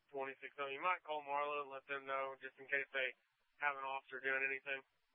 26. So you might call Marla and let them know just in case they have an officer doing anything.